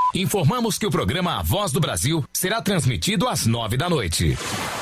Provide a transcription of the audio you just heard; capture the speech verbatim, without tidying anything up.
Informamos que o programa A Voz do Brasil será transmitido às nove da noite.